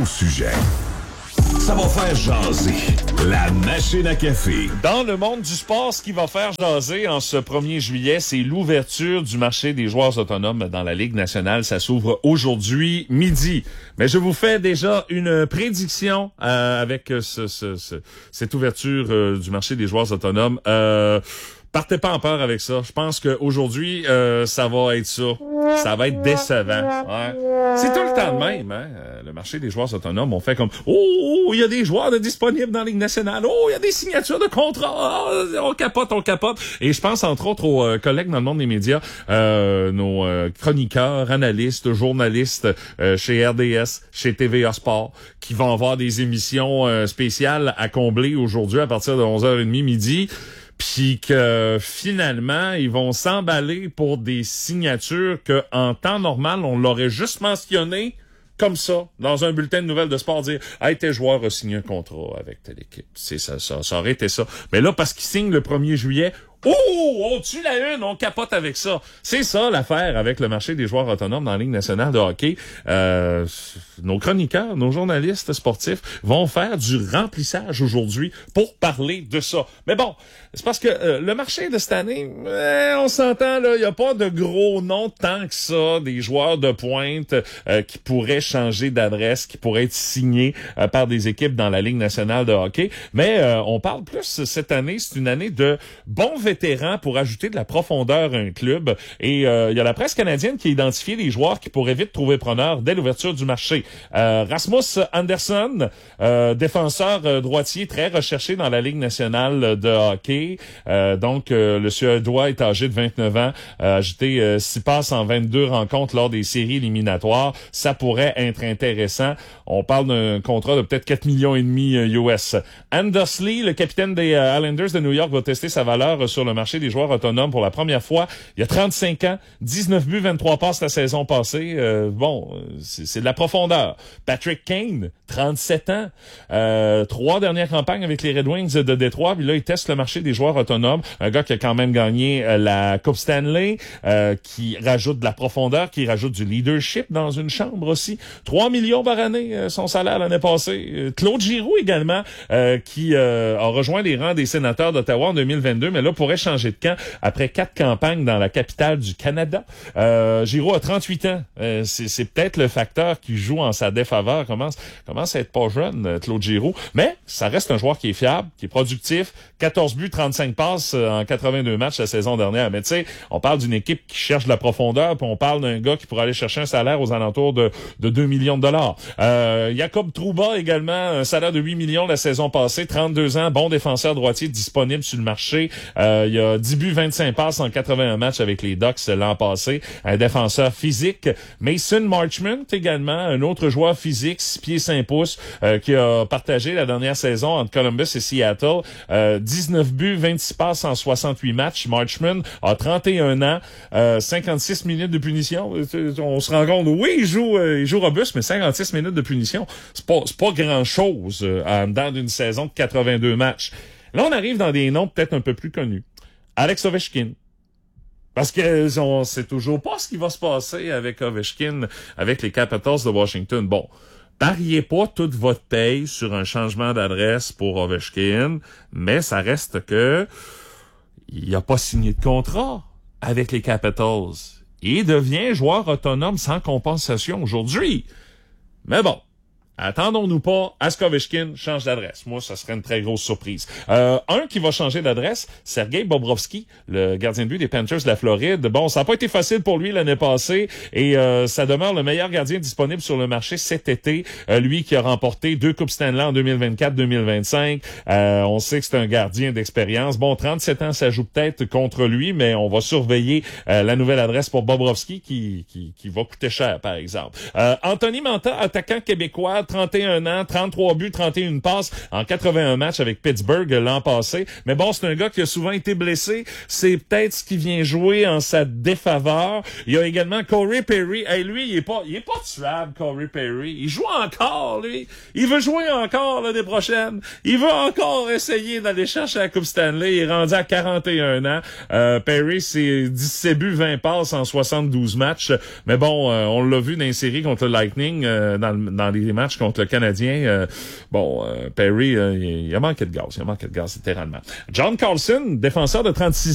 sujet. Ça va faire jaser. La machine à café. Dans le monde du sport, ce qui va faire jaser en ce 1er juillet, c'est l'ouverture du marché des joueurs autonomes dans la Ligue nationale. Ça s'ouvre aujourd'hui midi. Mais je vous fais déjà une prédiction avec cette ouverture du marché des joueurs autonomes. Partez pas en peur avec ça. Je pense qu'aujourd'hui, ça va être ça. Ça va être décevant. Ouais. C'est tout le temps le même, hein? Le marché des joueurs autonomes, on fait comme « Oh, il y a des joueurs disponibles dans la Ligue nationale. Oh, il y a des signatures de contrats. Oh, on capote. » Et je pense entre autres aux collègues dans le monde des médias, nos chroniqueurs, analystes, journalistes chez RDS, chez TVA Sport, qui vont avoir des émissions spéciales à combler aujourd'hui à partir de 11h30 midi. Puis que finalement, ils vont s'emballer pour des signatures que en temps normal, on l'aurait juste mentionné comme ça, dans un bulletin de nouvelles de sport, dire « Hey, tes joueurs ont signé un contrat avec telle équipe. » C'est ça aurait été ça. Mais là, parce qu'ils signent le 1er juillet, on tue la une, on capote avec ça. C'est ça l'affaire avec le marché des joueurs autonomes dans la Ligue nationale de hockey. Nos chroniqueurs, nos journalistes sportifs vont faire du remplissage aujourd'hui pour parler de ça. Mais bon, c'est parce que le marché de cette année, on s'entend, là, il n'y a pas de gros noms tant que ça, des joueurs de pointe qui pourraient changer d'adresse, qui pourraient être signés par des équipes dans la Ligue nationale de hockey. Mais on parle plus cette année, c'est une année de bons vétérans pour ajouter de la profondeur à un club. Et il y a la presse canadienne qui a identifié les joueurs qui pourraient vite trouver preneur dès l'ouverture du marché. Rasmus Andersson, défenseur droitier très recherché dans la Ligue nationale de hockey. Donc, le Suédois est âgé de 29 ans, a ajouté 6 passes en 22 rencontres lors des séries éliminatoires. Ça pourrait être intéressant. On parle d'un contrat de peut-être 4,5 millions US. Anders Lee, le capitaine des Islanders de New York, va tester sa valeur sur le marché des joueurs autonomes pour la première fois. Il y a 35 ans, 19 buts, 23 passes la saison passée. C'est de la profondeur. Patrick Kane, 37 ans, 3 dernières campagnes avec les Red Wings de Détroit. Puis là, il teste le marché des joueurs autonomes. Un gars qui a quand même gagné la Coupe Stanley, qui rajoute de la profondeur, qui rajoute du leadership dans une chambre aussi. 3 millions par année, son salaire l'année passée. Claude Giroux également, qui a rejoint les rangs des Sénateurs d'Ottawa en 2022, mais là, pourrait changer de camp après 4 campagnes dans la capitale du Canada. Giroux a 38 ans. C'est peut-être le facteur qui joue en sa défaveur. Commence à être pas jeune, Claude Giroux. Mais ça reste un joueur qui est fiable, qui est productif. 14 buts, 35 passes en 82 matchs la saison dernière. Mais tu sais, on parle d'une équipe qui cherche de la profondeur, puis on parle d'un gars qui pourrait aller chercher un salaire aux alentours de 2 millions de dollars. Jacob Trouba également, un salaire de 8 millions la saison passée. 32 ans, bon défenseur droitier disponible sur le marché. Il y a 10 buts, 25 passes en 81 matchs avec les Ducks l'an passé. Un défenseur physique. Mason Marchment également, un autre joueur physique, 6 pieds 5 pouces, qui a partagé la dernière saison entre Columbus et Seattle. 19 buts, 26 passes en 68 matchs. Marchment a 31 ans, 56 minutes de punition. On se rend compte, oui, il joue robuste, mais 56 minutes de punition, c'est pas grand-chose dans une saison de 82 matchs. Là, on arrive dans des noms peut-être un peu plus connus. Alex Ovechkin. Parce que on sait toujours pas ce qui va se passer avec Ovechkin, avec les Capitals de Washington. Bon, pariez pas toute votre paye sur un changement d'adresse pour Ovechkin, mais ça reste que il a pas signé de contrat avec les Capitals. Il devient joueur autonome sans compensation aujourd'hui. Mais bon, attendons-nous pas à ce qu'Ovechkin change d'adresse. Moi, ça serait une très grosse surprise. Un qui va changer d'adresse, Sergei Bobrovsky, le gardien de but des Panthers de la Floride. Bon, ça n'a pas été facile pour lui l'année passée et ça demeure le meilleur gardien disponible sur le marché cet été. Lui qui a remporté 2 Coupes Stanley en 2024-2025. On sait que c'est un gardien d'expérience. Bon, 37 ans, ça joue peut-être contre lui, mais on va surveiller la nouvelle adresse pour Bobrovsky qui va coûter cher, par exemple. Anthony Manta, attaquant québécois, 31 ans, 33 buts, 31 passes en 81 matchs avec Pittsburgh l'an passé. Mais bon, c'est un gars qui a souvent été blessé. C'est peut-être ce qui vient jouer en sa défaveur. Il y a également Corey Perry. Hey, lui, il est pas tuable, Corey Perry. Il joue encore, lui. Il veut jouer encore l'année prochaine. Il veut encore essayer d'aller chercher la Coupe Stanley. Il est rendu à 41 ans. Perry, c'est 17 buts, 20 passes en 72 matchs. Mais bon, on l'a vu dans les séries contre le Lightning, dans les matchs contre le Canadien. Perry, il a manqué de gaz. Il a manqué de gaz, littéralement. John Carlson, défenseur de 36